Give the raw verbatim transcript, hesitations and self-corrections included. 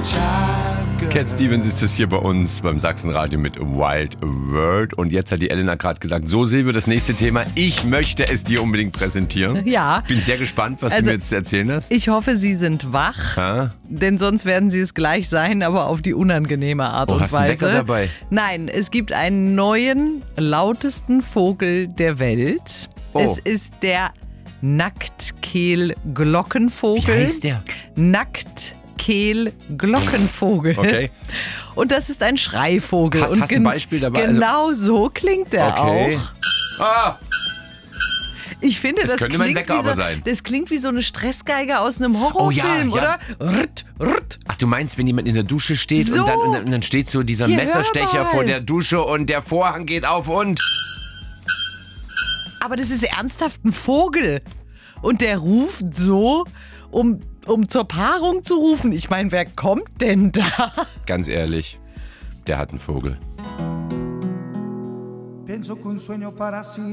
Cat Stevens ist es hier bei uns beim Sachsenradio mit Wild World. Und jetzt hat die Elena gerade gesagt, so Silvio, das nächste Thema. Ich möchte es dir unbedingt präsentieren. Ja. Bin sehr gespannt, was Also, du mir jetzt zu erzählen hast. Ich hoffe, Sie sind wach, Ha? denn sonst werden Sie es gleich sein, aber auf die unangenehme Art Oh, und hast du einen Weise. Wecker dabei? Nein, es gibt einen neuen, lautesten Vogel der Welt. Oh. Es ist der Nacktkehl-Glockenvogel. Wie heißt der? Nacktkehl-Glockenvogel. Okay. Und das ist ein Schreivogel. Hast- und hast du ein gen- Beispiel dabei? Genau so klingt der Okay. auch. Ah, Ich finde, Das das, könnte mein klingt Wecker wie aber so, sein. das klingt wie so eine Stressgeige aus einem Oh Horrorfilm, ja, ja. oder? Rrt, rrt. ach, du meinst, wenn jemand in der Dusche steht So. und, dann, und, dann, und dann steht so dieser Hier, Messerstecher hör mal. vor der Dusche und der Vorhang geht auf und... Aber das ist ernsthaft ein Vogel. Und der ruft so, um, um zur Paarung zu rufen. Ich meine, wer kommt denn da? Ganz ehrlich, der hat einen Vogel. Penso que un sueño para